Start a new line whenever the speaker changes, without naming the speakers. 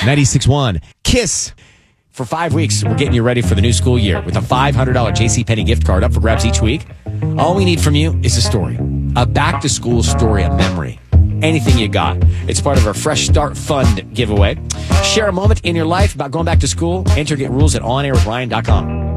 96.1 KISS. For 5 weeks, we're getting you ready for the new school year with a $500 JCPenney gift card up for grabs each week. All we need from you is a story, a back-to-school story, a memory. Anything you got. It's part of our Fresh Start Fund giveaway. Share a moment in your life about going back to school. Enter, get rules at onairwithryan.com.